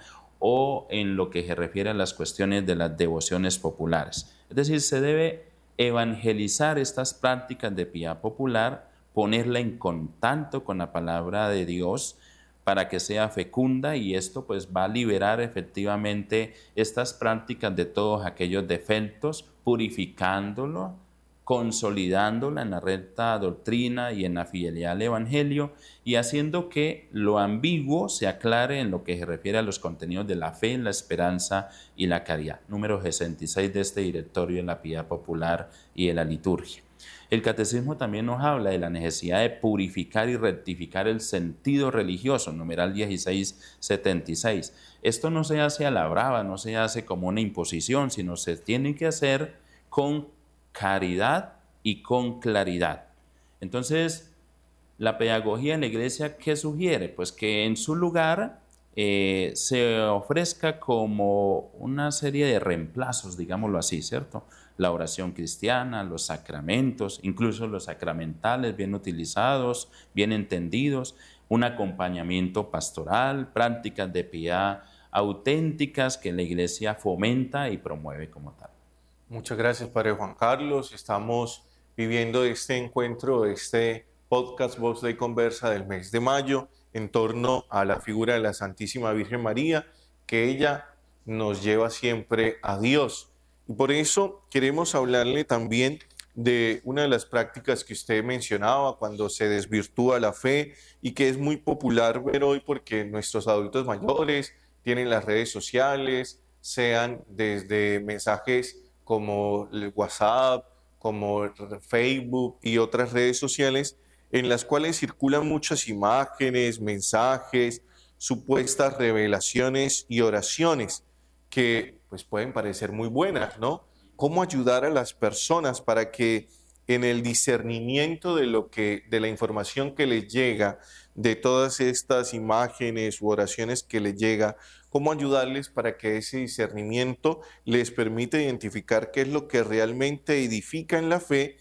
o en lo que se refiere a las cuestiones de las devociones populares. Es decir, se debe evangelizar estas prácticas de piedad popular, ponerla en contacto con la palabra de Dios para que sea fecunda, y esto pues va a liberar efectivamente estas prácticas de todos aquellos defectos, purificándolo, consolidándola en la recta doctrina y en la fidelidad al Evangelio, y haciendo que lo ambiguo se aclare en lo que se refiere a los contenidos de la fe, la esperanza y la caridad. Número sesenta y seis de este directorio de la piedad popular y de la liturgia. El catecismo también nos habla de la necesidad de purificar y rectificar el sentido religioso, numeral dieciséis setenta y seis. Esto no se hace a la brava, no se hace como una imposición, sino se tiene que hacer con caridad y con claridad. Entonces, la pedagogía en la iglesia, ¿qué sugiere? Pues que en su lugar eh, se ofrezca como una serie de reemplazos, digámoslo así, ¿cierto? La oración cristiana, los sacramentos, incluso los sacramentales bien utilizados, bien entendidos, un acompañamiento pastoral, prácticas de piedad auténticas que la iglesia fomenta y promueve como tal. Muchas gracias, Padre Juan Carlos. Estamos viviendo este encuentro, este podcast Voz Dei Conversa del mes de mayo en torno a la figura de la Santísima Virgen María, que ella nos lleva siempre a Dios. Y por eso queremos hablarle también de una de las prácticas que usted mencionaba cuando se desvirtúa la fe y que es muy popular ver hoy porque nuestros adultos mayores tienen las redes sociales, sean desde mensajes como el WhatsApp, como Facebook y otras redes sociales, en las cuales circulan muchas imágenes, mensajes, supuestas revelaciones y oraciones que pues pueden parecer muy buenas, ¿no? ¿Cómo ayudar a las personas para que en el discernimiento de lo que, de la información que les llega, de todas estas imágenes u oraciones que les llega, cómo ayudarles para que ese discernimiento les permita identificar qué es lo que realmente edifica en la fe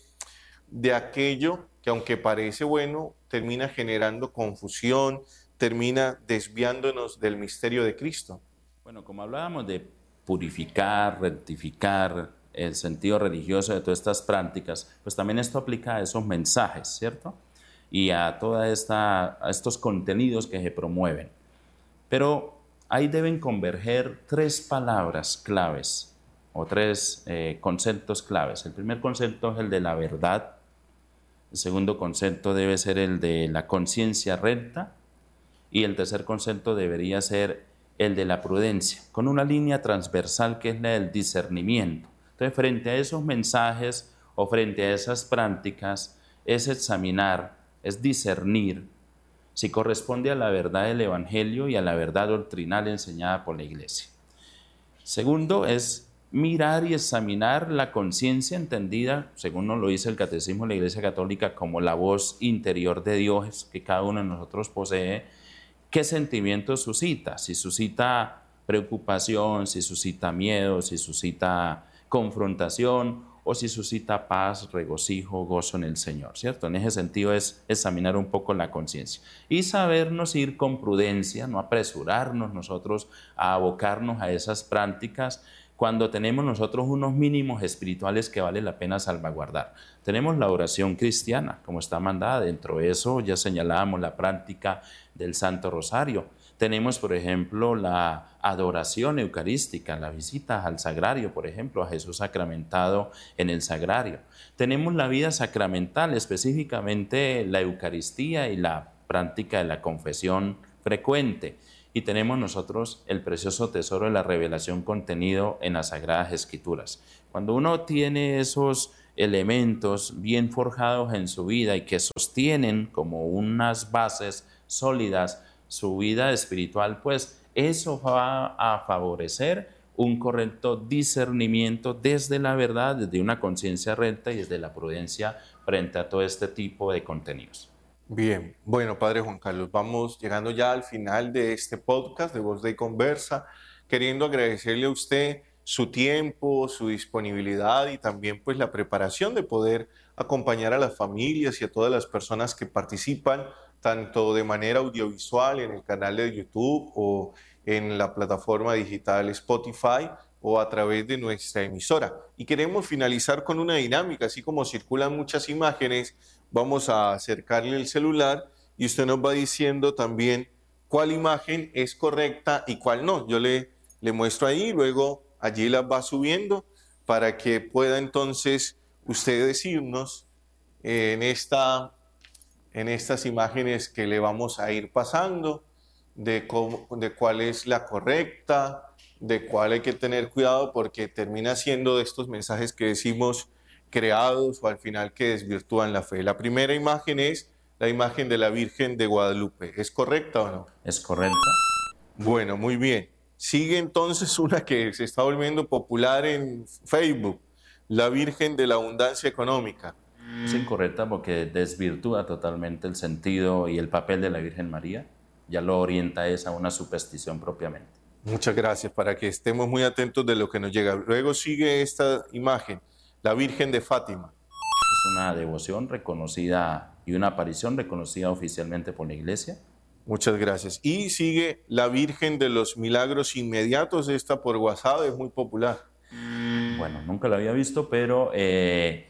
de aquello que, aunque parece bueno, termina generando confusión, termina desviándonos del misterio de Cristo? Bueno, como hablábamos de purificar, rectificar el sentido religioso de todas estas prácticas, pues también esto aplica a esos mensajes, ¿cierto? Y a toda esta, a estos contenidos que se promueven. Pero ahí deben converger tres palabras claves o tres eh, conceptos claves. El primer concepto es el de la verdad. El segundo concepto debe ser el de la conciencia recta. Y el tercer concepto debería ser el de la prudencia, con una línea transversal que es la del discernimiento. Entonces, frente a esos mensajes o frente a esas prácticas, es examinar, es discernir si corresponde a la verdad del Evangelio y a la verdad doctrinal enseñada por la Iglesia. Segundo, es mirar y examinar la conciencia entendida, según nos lo dice el Catecismo de la Iglesia Católica, como la voz interior de Dios que cada uno de nosotros posee. ¿Qué sentimientos suscita? Si suscita preocupación, si suscita miedo, si suscita confrontación o si suscita paz, regocijo, gozo en el Señor, ¿cierto? En ese sentido es examinar un poco la conciencia y sabernos ir con prudencia, no apresurarnos nosotros a abocarnos a esas prácticas cuando tenemos nosotros unos mínimos espirituales que vale la pena salvaguardar. Tenemos la oración cristiana, como está mandada. Dentro de eso ya señalábamos la práctica del Santo Rosario. Tenemos, por ejemplo, la adoración eucarística, la visita al sagrario, por ejemplo, a Jesús sacramentado en el sagrario. Tenemos la vida sacramental, específicamente la Eucaristía y la práctica de la confesión frecuente. Y tenemos nosotros el precioso tesoro de la revelación contenido en las Sagradas Escrituras. Cuando uno tiene esos elementos bien forjados en su vida y que sostienen como unas bases sólidas su vida espiritual, pues eso va a favorecer un correcto discernimiento desde la verdad, desde una conciencia recta y desde la prudencia frente a todo este tipo de contenidos. Bien, bueno, Padre Juan Carlos, vamos llegando ya al final de este podcast de Voz Dei Conversa, queriendo agradecerle a usted su tiempo, su disponibilidad y también pues la preparación de poder acompañar a las familias y a todas las personas que participan, tanto de manera audiovisual en el canal de YouTube o en la plataforma digital Spotify o a través de nuestra emisora. Y queremos finalizar con una dinámica, así como circulan muchas imágenes, vamos a acercarle el celular y usted nos va diciendo también cuál imagen es correcta y cuál no. Yo le, le muestro ahí, luego allí las va subiendo para que pueda entonces usted decirnos eh, en, esta, en estas imágenes que le vamos a ir pasando de, cómo, de cuál es la correcta, de cuál hay que tener cuidado porque termina siendo de estos mensajes que decimos creados o al final que desvirtúan la fe. La primera imagen es la imagen de la Virgen de Guadalupe. ¿Es correcta o no? ¿Es correcta? Bueno, muy bien. Sigue entonces una que se está volviendo popular en Facebook, la Virgen de la Abundancia Económica. Es incorrecta porque desvirtúa totalmente el sentido y el papel de la Virgen María. Ya lo orienta es a una superstición propiamente. Muchas gracias, para que estemos muy atentos de lo que nos llega. Luego sigue esta imagen, la Virgen de Fátima. Es una devoción reconocida y una aparición reconocida oficialmente por la Iglesia. Muchas gracias. Y sigue la Virgen de los Milagros Inmediatos, esta por WhatsApp es muy popular. Bueno, nunca la había visto, pero eh,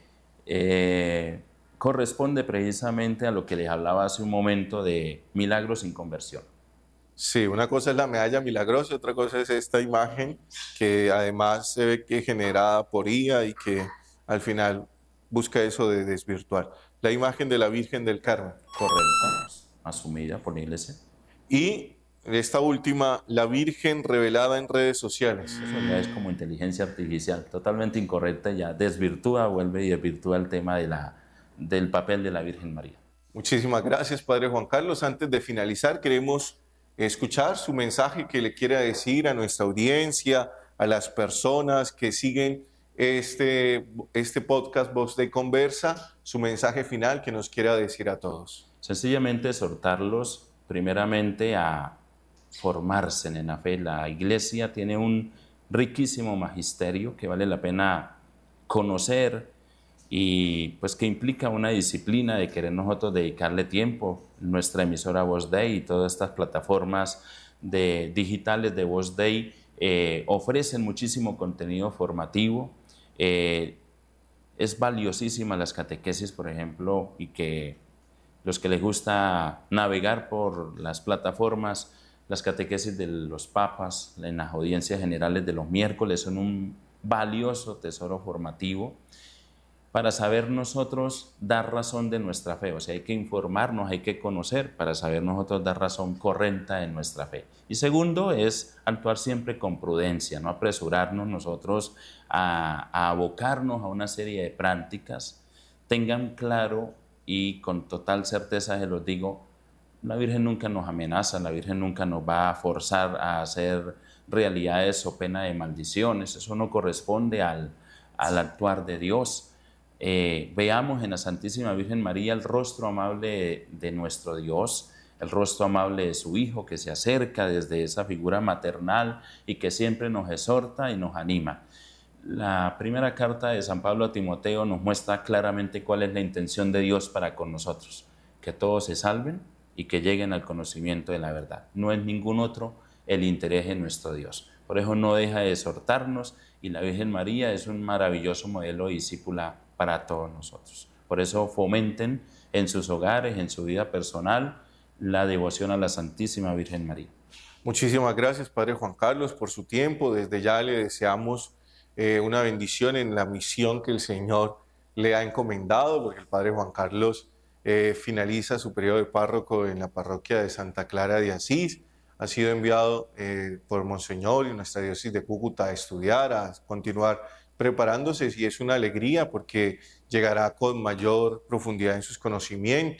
eh, corresponde precisamente a lo que les hablaba hace un momento de milagros sin conversión. Sí, una cosa es la medalla milagrosa, otra cosa es esta imagen que además se ve que es generada por I A y que al final busca eso de desvirtuar. La imagen de la Virgen del Carmen. Correcta, asumida por la Iglesia. Y esta última, la Virgen revelada en redes sociales. Eso ya es como inteligencia artificial, totalmente incorrecta, ya desvirtúa, vuelve y desvirtúa el tema de la, del papel de la Virgen María. Muchísimas gracias, Padre Juan Carlos. Antes de finalizar, queremos escuchar su mensaje que le quiera decir a nuestra audiencia, a las personas que siguen este, este podcast Voz Dei Conversa, su mensaje final que nos quiera decir a todos. Sencillamente exhortarlos primeramente a formarse en la fe. La Iglesia tiene un riquísimo magisterio que vale la pena conocer y pues que implica una disciplina de querer nosotros dedicarle tiempo. Nuestra emisora Voz Dei y todas estas plataformas de, digitales de Voz Dei eh, ofrecen muchísimo contenido formativo. Eh, es valiosísima las catequesis, por ejemplo, y que los que les gusta navegar por las plataformas, las catequesis de los papas en las audiencias generales de los miércoles son un valioso tesoro formativo para saber nosotros dar razón de nuestra fe. O sea, hay que informarnos, hay que conocer para saber nosotros dar razón correcta de nuestra fe. Y segundo es actuar siempre con prudencia, no apresurarnos nosotros a, a abocarnos a una serie de prácticas. Tengan claro y con total certeza se los digo, la Virgen nunca nos amenaza, la Virgen nunca nos va a forzar a hacer realidades o pena de maldiciones. Eso no corresponde al, al actuar de Dios. Eh, veamos en la Santísima Virgen María el rostro amable de, de nuestro Dios, el rostro amable de su Hijo que se acerca desde esa figura maternal y que siempre nos exhorta y nos anima. La primera carta de San Pablo a Timoteo nos muestra claramente cuál es la intención de Dios para con nosotros, que todos se salven y que lleguen al conocimiento de la verdad. No es ningún otro el interés de nuestro Dios. Por eso no deja de exhortarnos y la Virgen María es un maravilloso modelo de discípula para todos nosotros. Por eso fomenten en sus hogares, en su vida personal, la devoción a la Santísima Virgen María. Muchísimas gracias, Padre Juan Carlos, por su tiempo. Desde ya le deseamos eh, una bendición en la misión que el Señor le ha encomendado, porque el Padre Juan Carlos eh, finaliza su periodo de párroco en la parroquia de Santa Clara de Asís. Ha sido enviado eh, por Monseñor y nuestra diócesis de Cúcuta a estudiar, a continuar preparándose, y es una alegría porque llegará con mayor profundidad en sus conocimientos.